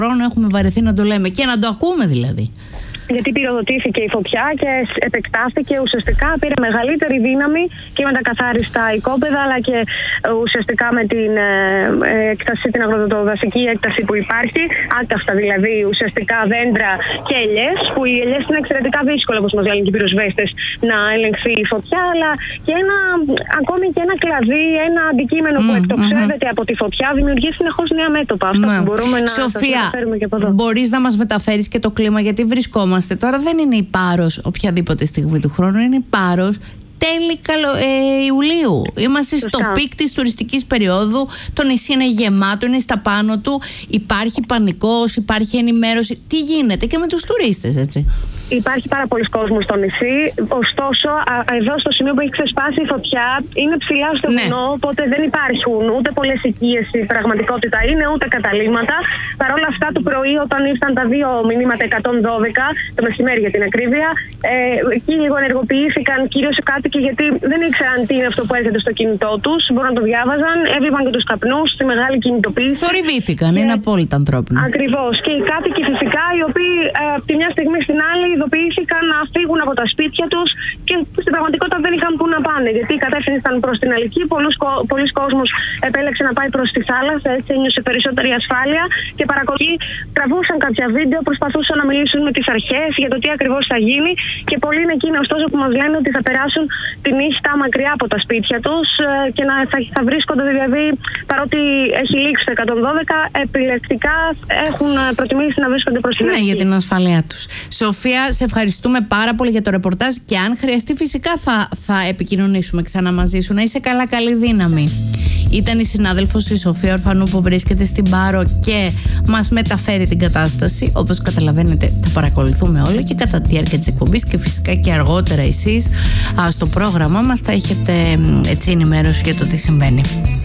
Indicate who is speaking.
Speaker 1: χρόνο έχουμε βαρεθεί να το λέμε και να το ακούμε δηλαδή.
Speaker 2: Γιατί πυροδοτήθηκε η φωτιά και επεκτάθηκε, ουσιαστικά πήρε μεγαλύτερη δύναμη και με τα καθάριστα οικόπεδα, αλλά και ουσιαστικά με την έκταση, την αγροτοδασική έκταση που υπάρχει, άκαυστα δηλαδή ουσιαστικά δέντρα και ελιές, που οι ελιές είναι εξαιρετικά δύσκολο, όπως μας λένε και οι πυροσβέστες, να ελεγχθεί η φωτιά, αλλά και ακόμη και ένα κλαδί, ένα αντικείμενο που εκτοξεύεται από τη φωτιά, δημιουργεί συνεχώς νέα μέτωπα. Αυτό που μπορούμε να μεταφέρουμε και από εδώ.
Speaker 1: Μπορείς να μας μεταφέρεις και το κλίμα, γιατί βρισκόμαστε τώρα, δεν είναι η Πάρος οποιαδήποτε στιγμή του χρόνου, είναι η Πάρος τέλη Ιουλίου. Είμαστε στο πικ της τουριστικής περίοδου. Το νησί είναι γεμάτο, είναι στα πάνω του. Υπάρχει πανικός, υπάρχει ενημέρωση. Τι γίνεται και με τους τουρίστες, έτσι?
Speaker 2: Υπάρχει πάρα πολλοί κόσμος στο νησί. Ωστόσο, εδώ στο σημείο που έχει ξεσπάσει η φωτιά είναι ψηλά στο βουνό, οπότε δεν υπάρχουν ούτε πολλές οικίες, η πραγματικότητα είναι, ούτε καταλύματα. Παρ' όλα αυτά, το πρωί, όταν ήρθαν τα 2 μηνύματα 112, το μεσημέρι για την ακρίβεια, εκεί λίγο ενεργοποιήθηκαν κυρίως οι κάτοικοι, γιατί δεν ήξεραν τι είναι αυτό που έρχεται στο κινητό τους. Μπορούν να το διάβαζαν, έβλεπαν και τους καπνούς, τη μεγάλη κινητοποίηση.
Speaker 1: Θορυβήθηκαν, είναι απόλυτα ανθρώπινο.
Speaker 2: Ακριβώς. Και οι κάτοικοι φυσικά, οι οποίοι από τη μια στιγμή στην άλλη ειδοποιήθηκαν να φύγουν από τα σπίτια τους και στην πραγματικότητα δεν είχαν πού να πάνε. Γιατί η κατεύθυνση ήταν προς την Αλική. Πολλοί κόσμος επέλεξε να πάει προς τη θάλασσα, έτσι ένιωσε περισσότερη ασφάλεια και παρακολουθεί. Τραβούσαν κάποια βίντεο, προσπαθούσαν να μιλήσουν με τις αρχές για το τι ακριβώς θα γίνει. Και πολλοί είναι εκείνοι, ωστόσο, που μας λένε ότι θα περάσουν τη νύχτα μακριά από τα σπίτια τους και θα βρίσκονται, δηλαδή, παρότι έχει λήξει το 112, επιλεκτικά έχουν προτιμήσει να βρίσκονται προς την Αλική.
Speaker 1: Ναι, για την ασφαλεία τους. Σοφία, σε ευχαριστούμε πάρα πολύ για το ρεπορτάζ και αν χρειαστεί, φυσικά θα επικοινωνήσουμε ξανά μαζί σου. Να είσαι καλά, καλή δύναμη. Ήταν η συνάδελφος η Σοφία Ορφανού που βρίσκεται στην Πάρο και μας μεταφέρει την κατάσταση. Όπως καταλαβαίνετε, θα παρακολουθούμε όλοι και κατά τη διάρκεια της εκπομπής και φυσικά και αργότερα εσείς στο πρόγραμμά μας θα έχετε έτσι ενημέρωση για το τι συμβαίνει.